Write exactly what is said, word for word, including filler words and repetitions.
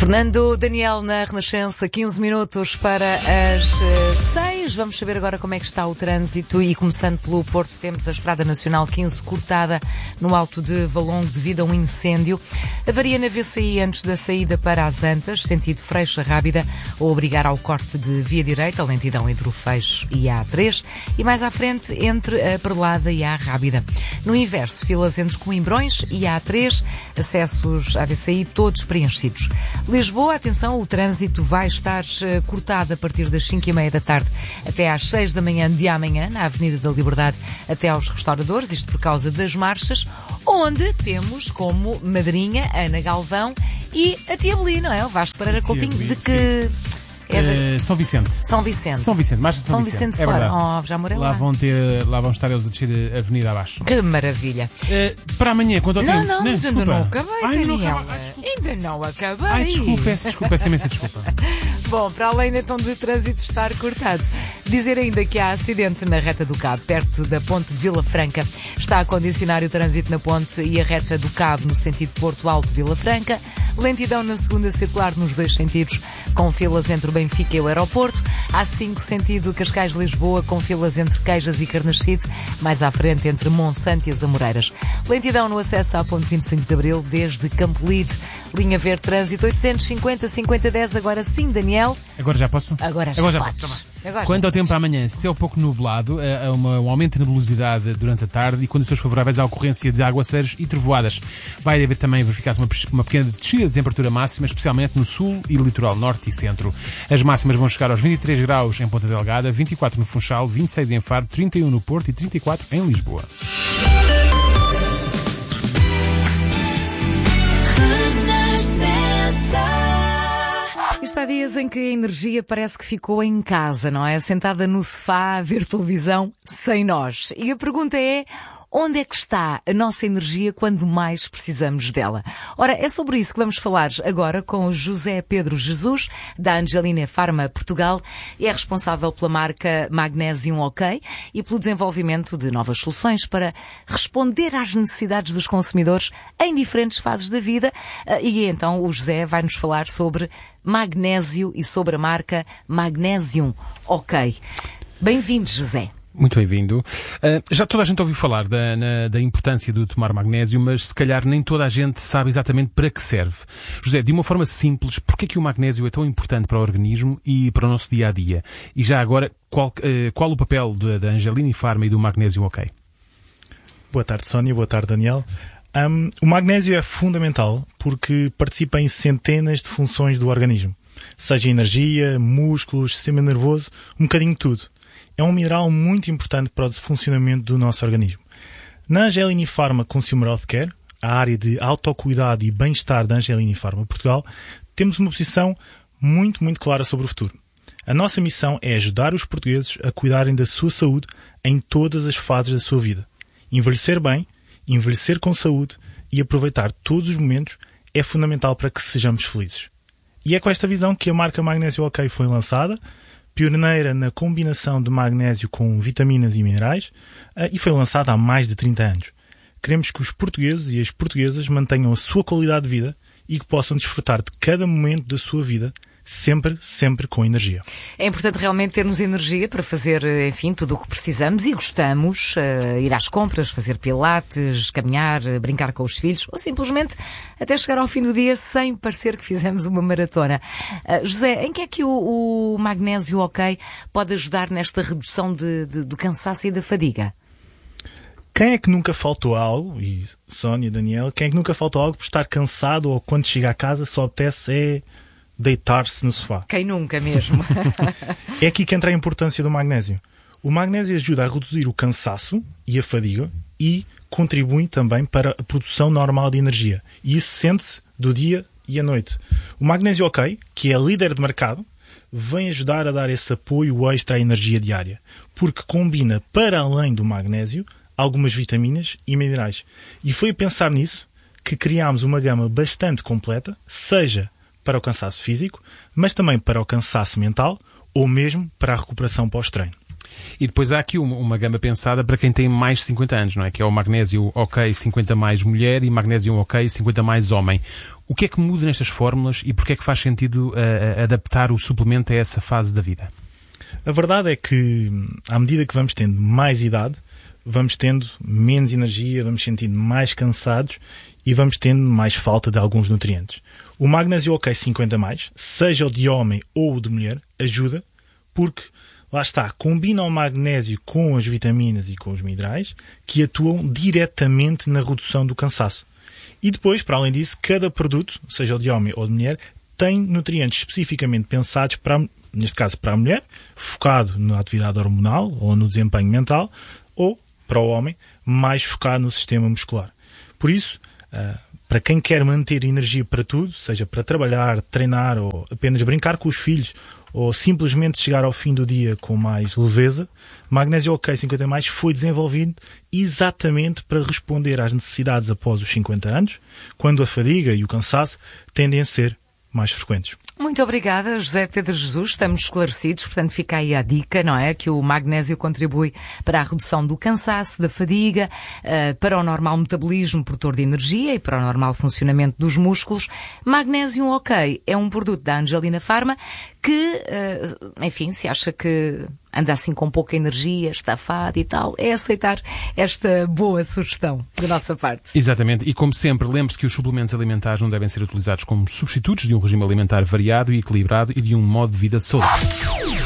Fernando Daniel na Renascença, quinze minutos para as seis. Vamos saber agora como é que está o trânsito e começando pelo Porto temos a Estrada Nacional quinze cortada no Alto de Valongo devido a um incêndio. Avaria na V C I antes da saída para as Antas, sentido Freixa-Rábida, a obrigar ao corte de via direita, lentidão entre o Feixo e a A três e mais à frente entre a Perlada e a Rábida. No inverso, filas entre Coimbrões e a A três, acessos à V C I todos preenchidos. Lisboa, atenção, o trânsito vai estar uh, cortado a partir das cinco e meia da tarde até às seis da manhã de amanhã, na Avenida da Liberdade até aos restauradores, isto por causa das marchas, onde temos como madrinha Ana Galvão e a Tia Beli, não é? O Vasco Pereira Coutinho, de que... É de... uh, São Vicente. São Vicente. São Vicente, mais São, São Vicente. Vicente é fora. Verdade. Oh, já morei lá. Lá vão, ter, lá vão estar eles a descer a avenida abaixo. Que maravilha. Uh, para amanhã, quando eu Não, tenho... não, mas ainda não acabei, Ai, Daniela. não acabei. Ai, ainda não acabei. Ai, desculpa, peço desculpa, peço imensa desculpa. Bom, para além então do trânsito estar cortado, dizer ainda que há acidente na Reta do Cabo, perto da ponte de Vila Franca. Está a condicionar o trânsito na ponte e a Reta do Cabo no sentido Porto Alto-Vila Franca. Lentidão na segunda circular nos dois sentidos, com filas entre o Benfica e o Aeroporto. A cinco sentido Cascais-Lisboa, com filas entre Queijas e Carnaxide, mais à frente entre Monsanto e as Amoreiras. Lentidão no acesso à ponte vinte e cinco de Abril, desde Campolide. Linha Verde Trânsito oitocentos e cinquenta, cinquenta dez, agora sim, Daniel. Agora já posso? Agora já, Agora já podes. posso. Agora Quanto já ao tempo podes. amanhã, céu pouco nublado, há uma, um aumento de nebulosidade durante a tarde e condições favoráveis à ocorrência de aguaceiros e trovoadas. Vai haver também verificar-se uma, uma pequena descida de temperatura máxima, especialmente no sul e litoral norte e centro. As máximas vão chegar aos vinte e três graus em Ponta Delgada, vinte e quatro no Funchal, vinte e seis em Faro, trinta e um no Porto e trinta e quatro em Lisboa. Isto há dias em que a energia parece que ficou em casa, não é? Sentada no sofá a ver televisão sem nós. E a pergunta é... onde é que está a nossa energia quando mais precisamos dela? Ora, é sobre isso que vamos falar agora com o José Pedro Jesus, da Angelina Pharma Portugal. É responsável pela marca Magnesium OK e pelo desenvolvimento de novas soluções para responder às necessidades dos consumidores em diferentes fases da vida. E então o José vai nos falar sobre magnésio e sobre a marca Magnesium OK. Bem-vindo, José. Muito bem-vindo. Uh, já toda a gente ouviu falar da, na, da importância de tomar magnésio, mas se calhar nem toda a gente sabe exatamente para que serve. José, de uma forma simples, porquê é que o magnésio é tão importante para o organismo e para o nosso dia-a-dia? E já agora, qual, uh, qual o papel de, da Angelina Pharma e do Magnesium OK? Boa tarde, Sónia. Boa tarde, Daniel. Um, o magnésio é fundamental porque participa em centenas de funções do organismo. Seja energia, músculos, sistema nervoso, um bocadinho de tudo. É um mineral muito importante para o funcionamento do nosso organismo. Na Angelina Pharma Consumer Healthcare, a área de autocuidado e bem-estar da Angelina Pharma Portugal, temos uma posição muito, muito clara sobre o futuro. A nossa missão é ajudar os portugueses a cuidarem da sua saúde em todas as fases da sua vida. Envelhecer bem, envelhecer com saúde e aproveitar todos os momentos é fundamental para que sejamos felizes. E é com esta visão que a marca Magnesium OK foi lançada, pioneira na combinação de magnésio com vitaminas e minerais, e foi lançada há mais de trinta anos. Queremos que os portugueses e as portuguesas mantenham a sua qualidade de vida e que possam desfrutar de cada momento da sua vida, sempre, sempre com energia. É importante realmente termos energia para fazer, enfim, tudo o que precisamos e gostamos, uh, ir às compras, fazer pilates, caminhar, brincar com os filhos, ou simplesmente até chegar ao fim do dia sem parecer que fizemos uma maratona. Uh, José, em que é que o, o Magnésio OK pode ajudar nesta redução de, de, do cansaço e da fadiga? Quem é que nunca faltou algo, e Sónia, Daniel, quem é que nunca faltou algo por estar cansado ou quando chega a casa só apetece é deitar-se no sofá? Quem nunca mesmo? É aqui que entra a importância do magnésio. O magnésio ajuda a reduzir o cansaço e a fadiga e contribui também para a produção normal de energia. E isso sente-se do dia e à noite. O Magnésio OK, que é líder de mercado, vem ajudar a dar esse apoio extra à energia diária, porque combina, para além do magnésio, algumas vitaminas e minerais. E foi a pensar nisso que criámos uma gama bastante completa, seja para o cansaço físico, mas também para o cansaço mental ou mesmo para a recuperação pós-treino. E depois há aqui uma, uma gama pensada para quem tem mais de cinquenta anos, não é? Que é o magnésio OK cinquenta mais mulher e magnésio OK cinquenta mais homem. O que é que muda nestas fórmulas e porquê é que faz sentido uh, adaptar o suplemento a essa fase da vida? A verdade é que, à medida que vamos tendo mais idade, vamos tendo menos energia, vamos sentindo mais cansados e vamos tendo mais falta de alguns nutrientes. O magnésio OK cinquenta mais, seja o de homem ou o de mulher, ajuda porque, lá está, combina o magnésio com as vitaminas e com os minerais que atuam diretamente na redução do cansaço. E depois, para além disso, cada produto, seja o de homem ou de mulher, tem nutrientes especificamente pensados para, neste caso para a mulher, focado na atividade hormonal ou no desempenho mental, ou para o homem, mais focado no sistema muscular. Por isso, para quem quer manter energia para tudo, seja para trabalhar, treinar ou apenas brincar com os filhos, ou simplesmente chegar ao fim do dia com mais leveza, magnésio OK cinquenta mais foi desenvolvido exatamente para responder às necessidades após os cinquenta anos, quando a fadiga e o cansaço tendem a ser mais frequentes. Muito obrigada, José Pedro Jesus. Estamos esclarecidos, portanto fica aí a dica, não é? Que o magnésio contribui para a redução do cansaço, da fadiga, para o normal metabolismo, produtor de energia e para o normal funcionamento dos músculos. Magnésio OK é um produto da Angelina Pharma que, enfim, se acha que anda assim com pouca energia, estafado e tal, é aceitar esta boa sugestão da nossa parte. Exatamente. E como sempre, lembre-se que os suplementos alimentares não devem ser utilizados como substitutos de um regime alimentar variado e equilibrado e de um modo de vida saudável.